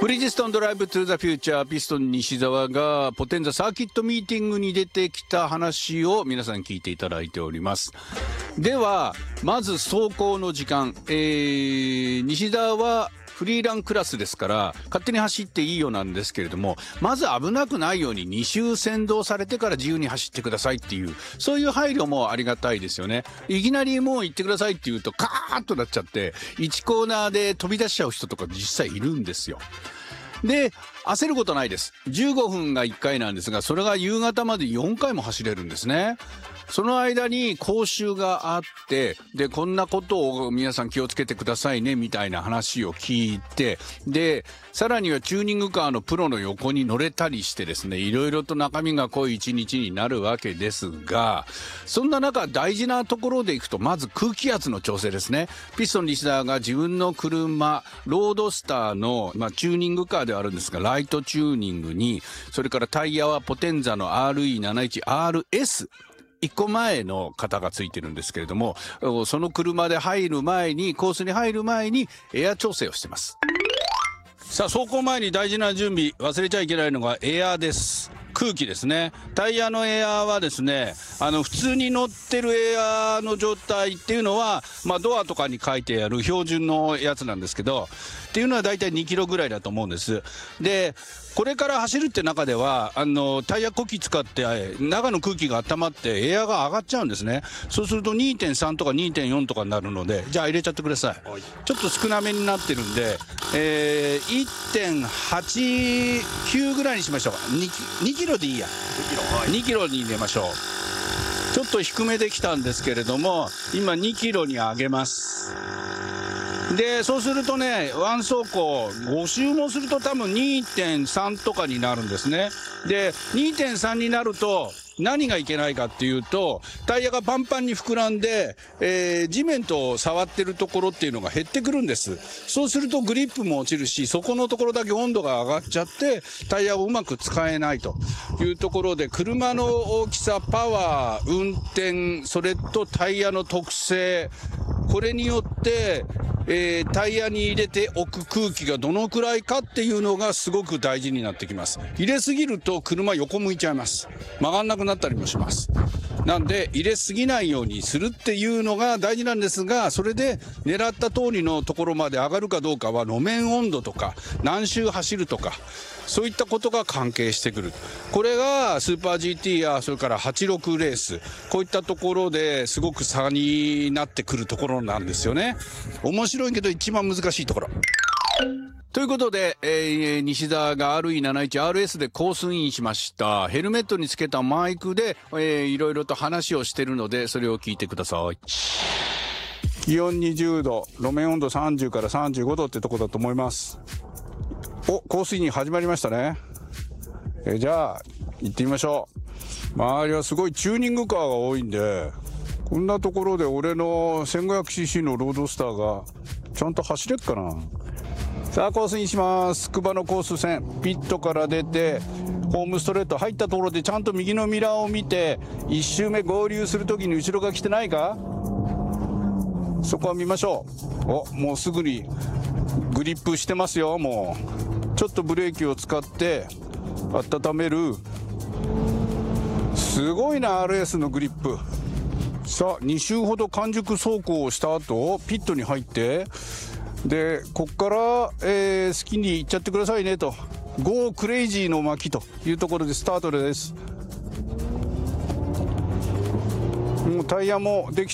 ブリヂストンドライブトゥーザフューチャー、ピストン西澤がポテンザサーキットミーティングに出てきた話を皆さん聞いていただいております。ではまず走行の時間、西澤はフリーランクラスですから勝手に走っていいようなんですけれども、まず危なくないように2周先導されてから自由に走ってくださいっていう、そういう配慮もありがたいですよね。いきなりもう行ってくださいって言うとカーッとなっちゃって1コーナーで飛び出しちゃう人とか実際いるんですよ。で焦ることないです。15分が1回なんですが、それが夕方まで4回も走れるんですね。その間に講習があって、でこんなことを皆さん気をつけてくださいねみたいな話を聞いて、でさらにはチューニングカーのプロの横に乗れたりしてですね、いろいろと中身が濃い一日になるわけですが、そんな中大事なところでいくと、まず空気圧の調整ですね。ピストン西澤が自分の車ロードスターの、チューニングカーではあるんですが、ライトチューニングに、それからタイヤはポテンザの RE71RS、1個前の型がついてるんですけれども、その車で入る前に、コースに入る前にエア調整をしてます。さあ走行前に大事な準備、忘れちゃいけないのがエアです。空気ですね。タイヤのエアはですね、普通に乗ってるエアの状態っていうのは、ドアとかに書いてある標準のやつなんですけど、っていうのはだいたい2キロぐらいだと思うんです。でこれから走るって中ではタイヤ呼気使って中の空気が温まってエアが上がっちゃうんですね。そうすると 2.3 とか 2.4 とかになるので、じゃあ入れちゃってください。ちょっと少なめになってるんで、1.89 ぐらいにしましょう。2キロでいいや。2キロに入れましょう。ちょっと低めできたんですけれども、今2キロに上げます。でそうするとね、ワン走行5周もすると多分 2.3 とかになるんですね。で 2.3 になると何がいけないかっていうと、タイヤがパンパンに膨らんで、地面と触ってるところっていうのが減ってくるんです。そうするとグリップも落ちるし、そこのところだけ温度が上がっちゃってタイヤをうまく使えないというところで、車の大きさ、パワー、運転、それとタイヤの特性、これによってタイヤに入れておく空気がどのくらいかっていうのがすごく大事になってきます。入れすぎると車横向いちゃいます。曲がんなくなったりもします。なんで入れすぎないようにするっていうのが大事なんですが、それで狙った通りのところまで上がるかどうかは路面温度とか何周走るとか、そういったことが関係してくる。これがスーパー GT やそれから86レース、こういったところですごく差になってくるところなんですよね。面白いけど一番難しいところ。ということで、西澤が RE71RS でコースインしました。ヘルメットにつけたマイクで、いろいろと話をしてるので、それを聞いてください。気温20度、路面温度30から35度ってとこだと思います。コースイン始まりましたね。じゃあ行ってみましょう。周りはすごいチューニングカーが多いんで、こんなところで俺の 1500cc のロードスターがちゃんと走れっかな。さあコースインします。筑波のコース線、ピットから出てホームストレート入ったところでちゃんと右のミラーを見て、1周目合流するときに後ろが来てないか、そこは見ましょう。もうすぐにグリップしてますよ。もうちょっとブレーキを使って温める。すごいな RS のグリップ。さあ2周ほど完熟走行をした後ピットに入って、でこっから、好きに行っちゃってくださいねと、ゴークレイジーの巻というところでスタートです。もうタイヤもでき